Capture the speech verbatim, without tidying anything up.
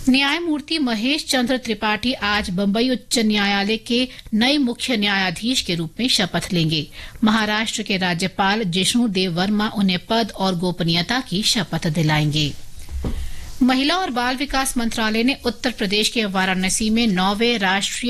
न्यायमूर्ति महेश चंद्र त्रिपाठी आज बंबई उच्च न्यायालय के नए मुख्य न्यायाधीश के रूप में शपथ लेंगे। महाराष्ट्र के राज्यपाल जिष्णु देव वर्मा उन्हें पद और गोपनीयता की शपथ दिलाएंगे। महिला और बाल विकास मंत्रालय ने उत्तर प्रदेश के वाराणसी में नौवें राष्ट्रीय